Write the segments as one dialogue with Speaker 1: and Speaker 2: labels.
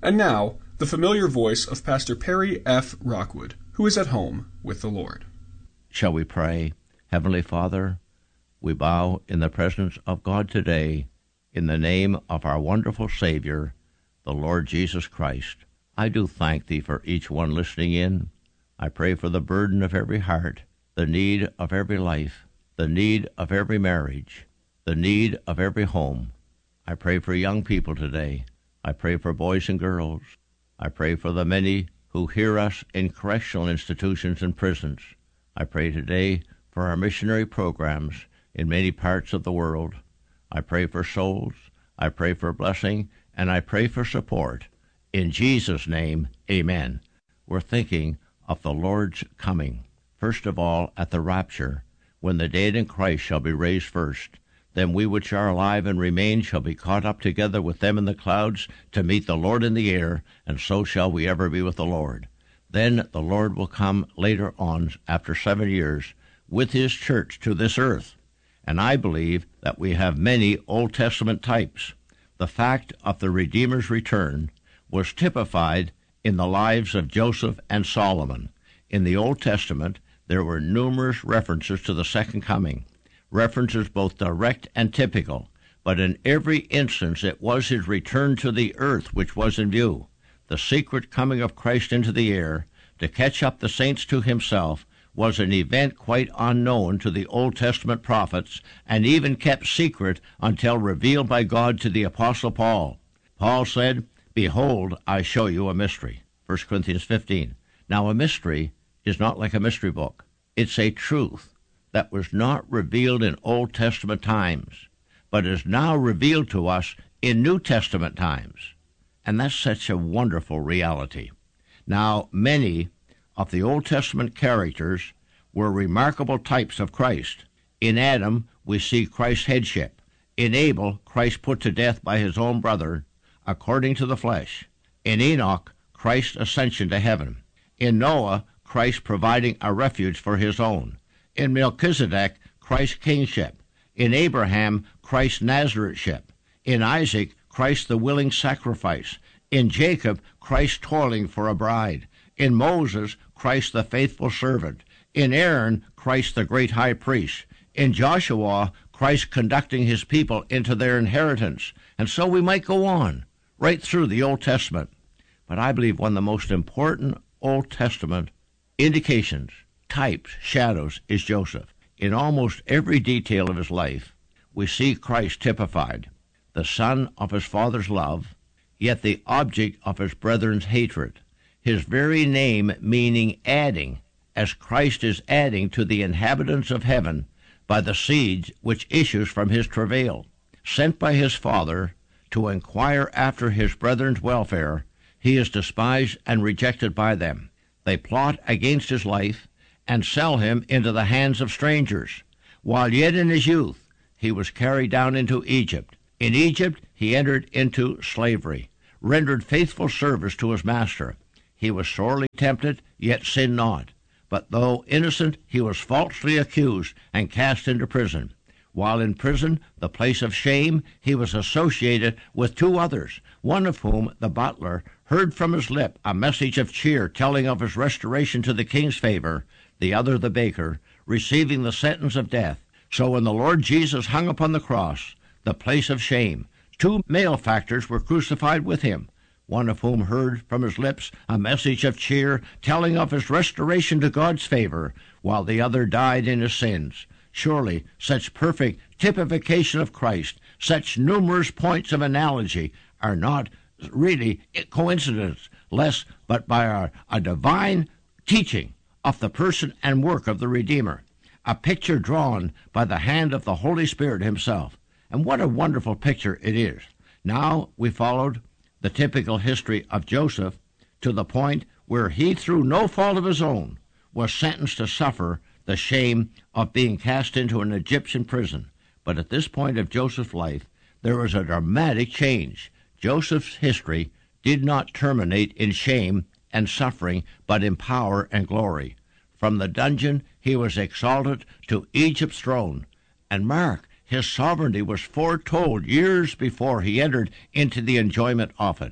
Speaker 1: And now, the familiar voice of Pastor Perry F. Rockwood, who is at home with the Lord.
Speaker 2: Shall we pray? Heavenly Father, we bow in the presence of God today in the name of our wonderful Savior, the Lord Jesus Christ. I do thank Thee for each one listening in. I pray for the burden of every heart, the need of every life, the need of every marriage, the need of every home. I pray for young people today. I pray for boys and girls. I pray for the many who hear us in correctional institutions and prisons. I pray today for our missionary programs in many parts of the world. I pray for souls. I pray for blessing, and I pray for support. In Jesus' name, amen. We're thinking of the Lord's coming. First of all, at the rapture, when the dead in Christ shall be raised first. Then we which are alive and remain shall be caught up together with them in the clouds to meet the Lord in the air, and so shall we ever be with the Lord. Then the Lord will come later on, after 7 years, with his church to this earth. And I believe that we have many Old Testament types. The fact of the Redeemer's return was typified in the lives of Joseph and Solomon. In the Old Testament, there were numerous references to the second coming. References both direct and typical, but in every instance it was his return to the earth which was in view. The secret coming of Christ into the air, to catch up the saints to himself, was an event quite unknown to the Old Testament prophets, and even kept secret until revealed by God to the Apostle Paul. Paul said, "Behold, I show you a mystery." 1 Corinthians 15. Now a mystery is not like a mystery book. It's a truth that was not revealed in Old Testament times, but is now revealed to us in New Testament times. And that's such a wonderful reality. Now, many of the Old Testament characters were remarkable types of Christ. In Adam, we see Christ's headship. In Abel, Christ put to death by his own brother, according to the flesh. In Enoch, Christ's ascension to heaven. In Noah, Christ providing a refuge for his own. In Melchizedek, Christ's kingship. In Abraham, Christ's Nazarethship. In Isaac, Christ the willing sacrifice. In Jacob, Christ toiling for a bride. In Moses, Christ the faithful servant. In Aaron, Christ the great high priest. In Joshua, Christ conducting his people into their inheritance. And so we might go on, right through the Old Testament. But I believe one of the most important Old Testament indications, types, shadows, is Joseph. In almost every detail of his life, we see Christ typified, the son of his father's love, yet the object of his brethren's hatred. His very name meaning adding, as Christ is adding to the inhabitants of heaven by the seed which issues from his travail. Sent by his father to inquire after his brethren's welfare, he is despised and rejected by them. They plot against his life and sell him into the hands of strangers. While yet in his youth, he was carried down into Egypt. In Egypt, he entered into slavery, rendered faithful service to his master. He was sorely tempted, yet sinned not. But though innocent, he was falsely accused and cast into prison. While in prison, the place of shame, he was associated with 2 others, one of whom, the butler, heard from his lip a message of cheer telling of his restoration to the king's favor, the other, the baker, receiving the sentence of death. So when the Lord Jesus hung upon the cross, the place of shame, 2 malefactors were crucified with him, one of whom heard from his lips a message of cheer telling of his restoration to God's favor, while the other died in his sins. Surely such perfect typification of Christ, such numerous points of analogy, are not really coincidence, less but by a divine teaching of the person and work of the Redeemer, a picture drawn by the hand of the Holy Spirit himself. And what a wonderful picture it is. Now we followed the typical history of Joseph to the point where he, through no fault of his own, was sentenced to suffer the shame of being cast into an Egyptian prison. But at this point of Joseph's life, there was a dramatic change. Joseph's history did not terminate in shame and suffering, but in power and glory. From the dungeon he was exalted to Egypt's throne. And mark, his sovereignty was foretold years before he entered into the enjoyment of it.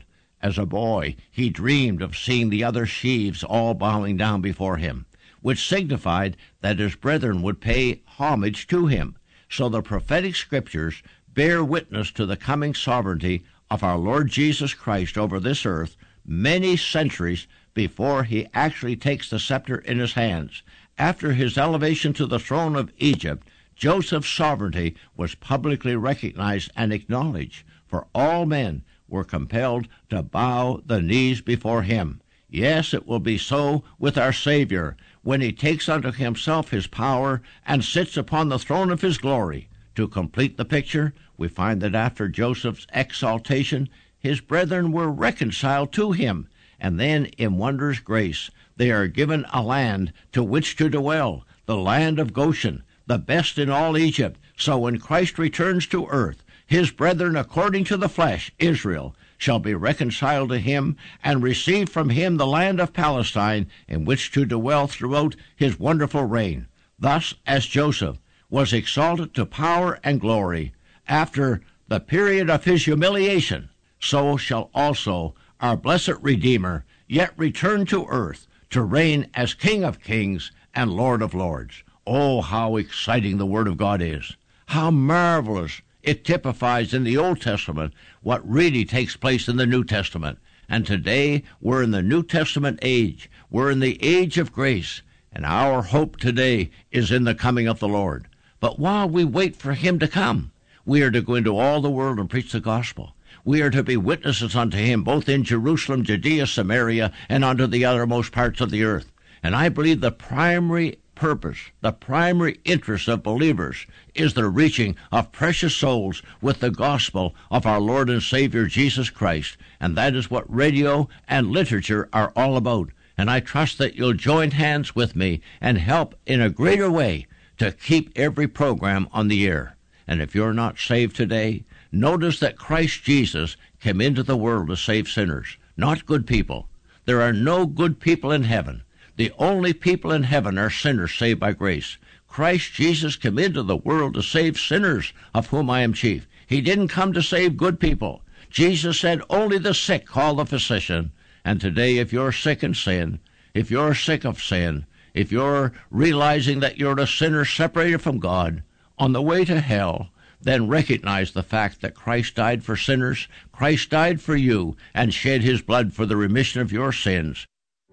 Speaker 2: As a boy, he dreamed of seeing the other sheaves all bowing down before him, which signified that his brethren would pay homage to him. So the prophetic scriptures bear witness to the coming sovereignty of our Lord Jesus Christ over this earth many centuries before he actually takes the scepter in his hands. After his elevation to the throne of Egypt, Joseph's sovereignty was publicly recognized and acknowledged, for all men were compelled to bow the knees before him. Yes, it will be so with our Savior, when he takes unto himself his power and sits upon the throne of his glory. To complete the picture, we find that after Joseph's exaltation, his brethren were reconciled to him, and then in wondrous grace they are given a land to which to dwell, the land of Goshen, the best in all Egypt. So when Christ returns to earth, his brethren according to the flesh, Israel, shall be reconciled to him and receive from him the land of Palestine in which to dwell throughout his wonderful reign. Thus, as Joseph was exalted to power and glory after the period of his humiliation, so shall also our blessed Redeemer yet return to earth to reign as King of kings and Lord of lords. Oh, how exciting the Word of God is! How marvelous it typifies in the Old Testament what really takes place in the New Testament. And today we're in the New Testament age. We're in the age of grace, and our hope today is in the coming of the Lord. But while we wait for him to come, we are to go into all the world and preach the gospel. We are to be witnesses unto him both in Jerusalem, Judea, Samaria, and unto the uttermost parts of the earth. And I believe the primary purpose, the primary interest of believers is the reaching of precious souls with the gospel of our Lord and Savior Jesus Christ. And that is what radio and literature are all about. And I trust that you'll join hands with me and help in a greater way to keep every program on the air. And if you're not saved today, notice that Christ Jesus came into the world to save sinners, not good people. There are no good people in heaven. The only people in heaven are sinners saved by grace. Christ Jesus came into the world to save sinners, of whom I am chief. He didn't come to save good people. Jesus said, only the sick call the physician. And today, if you're sick in sin, if you're sick of sin, if you're realizing that you're a sinner separated from God, on the way to hell, then recognize the fact that Christ died for sinners. Christ died for you and shed his blood for the remission of your sins.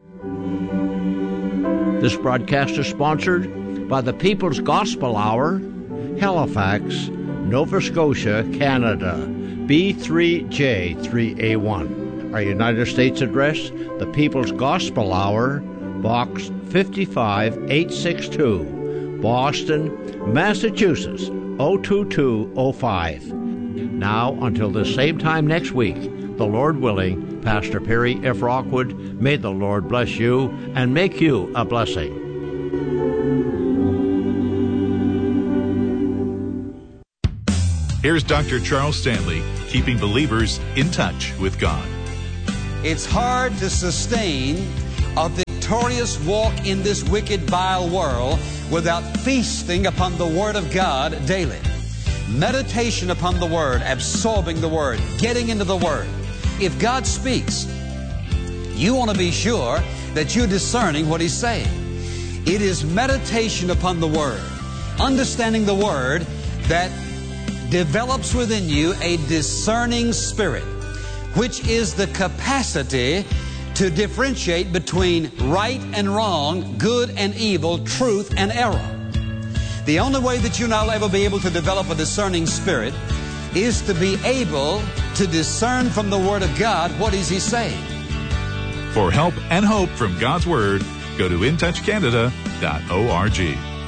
Speaker 2: This broadcast is sponsored by the People's Gospel Hour, Halifax, Nova Scotia, Canada, B3J3A1. Our United States address, the People's Gospel Hour, Box 55862, Boston, Massachusetts, 02205. Now, until the same time next week, the Lord willing, Pastor Perry F. Rockwood, may the Lord bless you and make you a blessing.
Speaker 3: Here's Dr. Charles Stanley, keeping believers in touch with God.
Speaker 4: It's hard to sustain a victorious walk in this wicked, vile world without feasting upon the Word of God daily. Meditation upon the Word, absorbing the Word, getting into the Word. If God speaks, you want to be sure that you're discerning what He's saying. It is meditation upon the Word, understanding the Word, that develops within you a discerning spirit, which is the capacity to differentiate between right and wrong, good and evil, truth and error. The only way that you'll ever be able to develop a discerning spirit is to be able to discern from the Word of God what is He saying.
Speaker 3: For help and hope from God's Word, go to intouchcanada.org.